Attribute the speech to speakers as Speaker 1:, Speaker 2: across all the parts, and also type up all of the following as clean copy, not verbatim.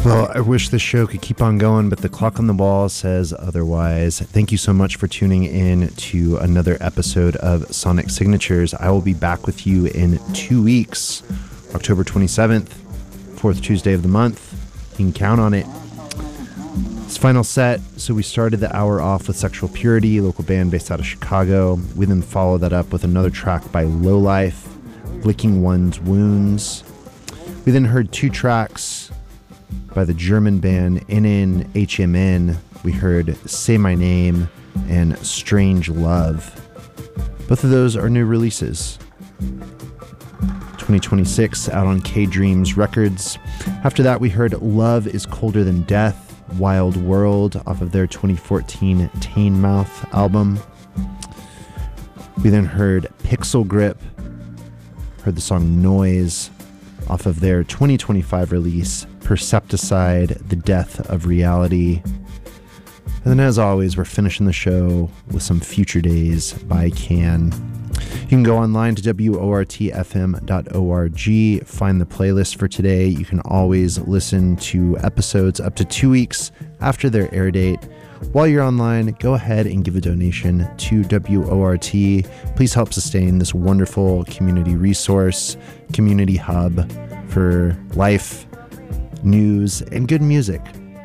Speaker 1: Well, I wish this show could keep on going, but the clock on the wall says otherwise. Thank you so much for tuning in to another episode of Sonic Signatures. I will be back with you in 2 weeks, October 27th, fourth Tuesday of the month. You can count on it. This final set, so we started the hour off with Sexual Purity, a local band based out of Chicago. We then followed that up with another track by Lowlife, Licking One's Wounds. We then heard two tracks by the German band NNHMN. We heard Say My Name and Strange Love. Both of those are new releases. 2026 out on K-Dreams Records. After that, we heard Love is Colder Than Death, Wild World off of their 2014 Tainmouth album. We then heard Pixel Grip, heard the song Noise off of their 2025 release Percepticide, The Death of Reality. And then as always, we're finishing the show with some Future Days by Can. You can go online to wortfm.org, find the playlist for today. You can always listen to episodes up to 2 weeks after their air date. While you're online, go ahead and give a donation to WORT. Please help sustain this wonderful community resource, community hub for life, news, and good music.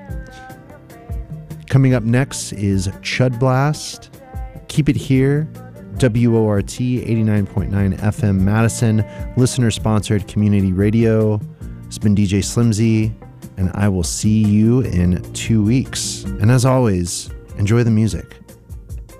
Speaker 1: Coming up next is Chud Blast. Keep it here. WORT 89.9 FM Madison, listener-sponsored community radio. It's been DJ Slimzy, and I will see you in 2 weeks. And as always, enjoy the music.